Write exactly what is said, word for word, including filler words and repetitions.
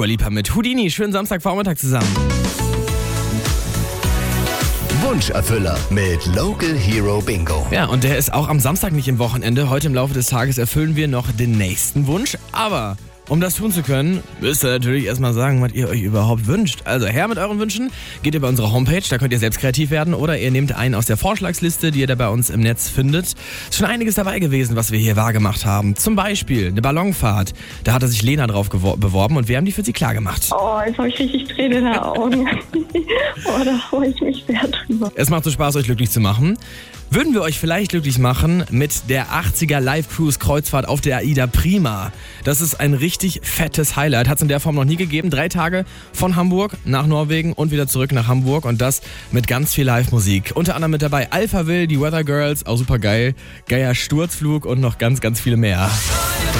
Dua Lipa mit Houdini. Schönen Samstagvormittag zusammen. Wunscherfüller mit Local Hero Bingo. Ja, und der ist auch am Samstag nicht im Wochenende. Heute im Laufe des Tages erfüllen wir noch den nächsten Wunsch. Aber um das tun zu können, müsst ihr natürlich erstmal sagen, was ihr euch überhaupt wünscht. Also her mit euren Wünschen, geht über unsere Homepage, da könnt ihr selbst kreativ werden oder ihr nehmt einen aus der Vorschlagsliste, die ihr da bei uns im Netz findet. Ist schon einiges dabei gewesen, was wir hier wahrgemacht haben. Zum Beispiel eine Ballonfahrt. Da hatte sich Lena drauf gewor- beworben und wir haben die für sie klar gemacht. Oh, jetzt habe ich richtig Tränen in den Augen. Oh, da freue ich mich sehr drüber. Es macht so Spaß, euch glücklich zu machen. Würden wir euch vielleicht glücklich machen mit der achtziger Live-Cruise-Kreuzfahrt auf der AIDA Prima. Das ist ein richtig fettes Highlight. Hat es in der Form noch nie gegeben. Drei Tage von Hamburg nach Norwegen und wieder zurück nach Hamburg. Und das mit ganz viel Live-Musik. Unter anderem mit dabei Alphaville, die Weather Girls, auch super geil. Geier Sturzflug und noch ganz, ganz viele mehr.